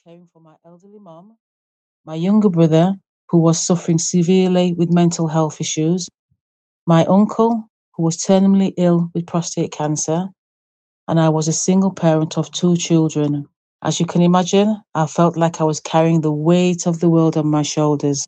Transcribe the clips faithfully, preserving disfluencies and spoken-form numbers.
caring for my elderly mom, my younger brother, who was suffering severely with mental health issues, my uncle, who was terminally ill with prostate cancer, and I was a single parent of two children. As you can imagine, I felt like I was carrying the weight of the world on my shoulders.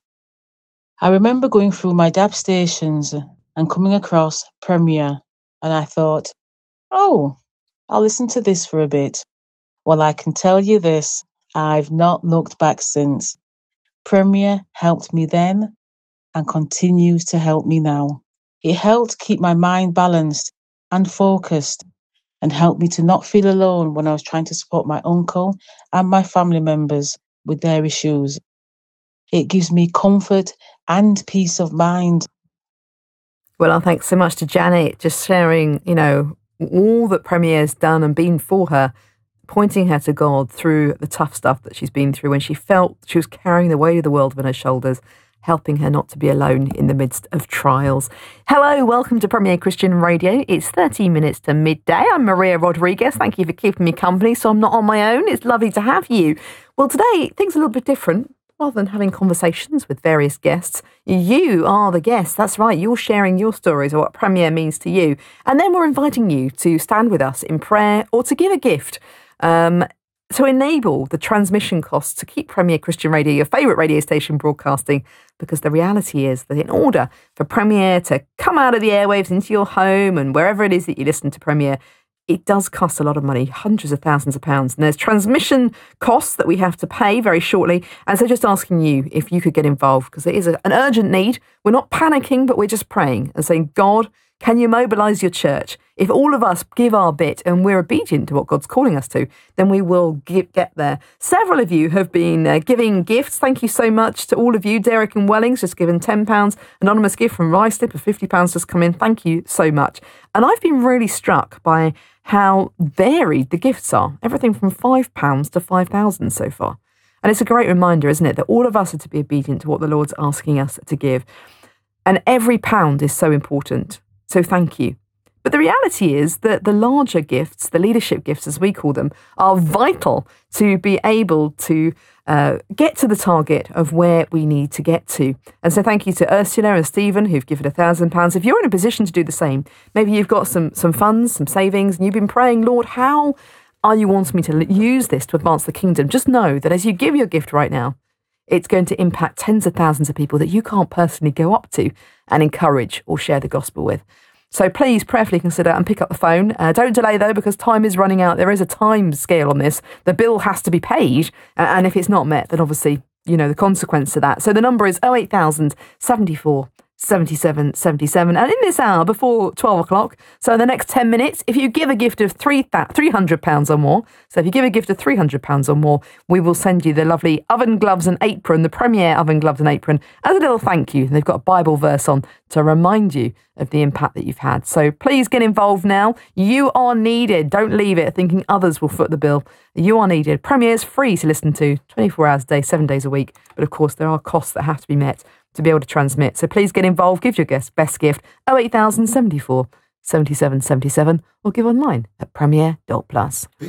I remember going through my D A B stations and coming across Premier, and I thought, oh, I'll listen to this for a bit. Well, I can tell you this, I've not looked back since. Premier helped me then and continues to help me now. It helped keep my mind balanced and focused and helped me to not feel alone when I was trying to support my uncle and my family members with their issues. It gives me comfort and peace of mind. Well, thanks so much to Janet, just sharing, you know, all that Premier's done and been for her, pointing her to God through the tough stuff that she's been through when she felt she was carrying the weight of the world on her shoulders, helping her not to be alone in the midst of trials. Hello, welcome to Premier Christian Radio. It's thirty minutes to midday. I'm Maria Rodriguez. Thank you for keeping me company so I'm not on my own. It's lovely to have you. Well, today, things are a little bit different. Rather than having conversations with various guests, you are the guest. That's right. You're sharing your stories of what Premier means to you. And then we're inviting you to stand with us in prayer or to give a gift um, to enable the transmission costs to keep Premier Christian Radio, your favourite radio station, broadcasting. Because the reality is that in order for Premier to come out of the airwaves into your home and wherever it is that you listen to Premier, it does cost a lot of money, hundreds of thousands of pounds. And there's transmission costs that we have to pay very shortly. And so just asking you if you could get involved, because it is a, an urgent need. We're not panicking, but we're just praying and saying, God, can you mobilise your church? If all of us give our bit and we're obedient to what God's calling us to, then we will get, get there. Several of you have been uh, giving gifts. Thank you so much to all of you. Derek and Wellings just given ten pounds. Anonymous gift from Ruislip of fifty pounds just come in. Thank you so much. And I've been really struck by how varied the gifts are. Everything from five pounds to five thousand so far. And it's a great reminder, isn't it, that all of us are to be obedient to what the Lord's asking us to give. And every pound is so important. So thank you. But the reality is that the larger gifts, the leadership gifts as we call them, are vital to be able to uh, get to the target of where we need to get to. And so thank you to Ursula and Stephen who've given a thousand pounds. If you're in a position to do the same, maybe you've got some, some funds, some savings, and you've been praying, Lord, how are you wanting me to use this to advance the kingdom? Just know that as you give your gift right now, it's going to impact tens of thousands of people that you can't personally go up to and encourage or share the gospel with. So please prayerfully consider and pick up the phone. Uh, don't delay though, because time is running out. There is a time scale on this. The bill has to be paid. Uh, and if it's not met, then obviously, you know, the consequence to that. So the number is oh eight thousand seventy-four seventy-seven seventy-seven. And in this hour before twelve o'clock, so in the next ten minutes, if you give a gift of three hundred pounds or more, so if you give a gift of three hundred pounds or more, we will send you the lovely oven gloves and apron, the Premier oven gloves and apron, as a little thank you. They've got a Bible verse on to remind you of the impact that you've had. So please get involved now. You are needed. Don't leave it thinking others will foot the bill. You are needed. Premier's free to listen to twenty-four hours a day, seven days a week. But of course, there are costs that have to be met to be able to transmit. So please get involved. Give your guest best gift oh eight thousand seventy-four seventy-seven seventy-seven or give online at premier dot plus.